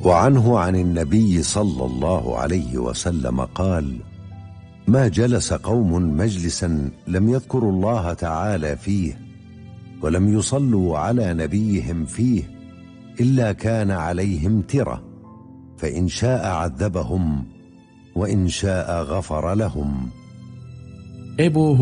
وعنه عن النبي صلى الله عليه وسلم قال: ما جلس قوم مجلسا لم يذكروا الله تعالى فيه ولم يصلوا على نبيهم فيه إلا كان عليهم ترة، فإن شاء عذبهم وإن شاء غفر لهم.